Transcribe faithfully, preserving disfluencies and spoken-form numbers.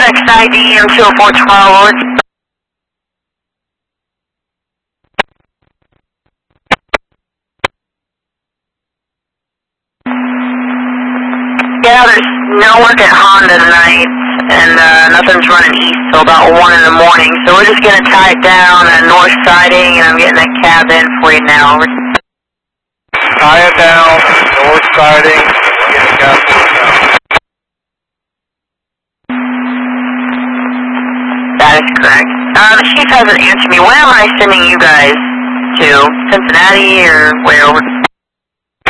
X I D M two oh four twelve. Yeah, there's no work at Honda tonight, and uh, nothing's running east till about one in the morning, so we're just going to tie it down at north siding, and I'm getting that cab in for you now. Tie it down, north siding, get the cab in now. That is correct. Uh, the chief hasn't answered me. Where am I sending you guys to? Cincinnati or where?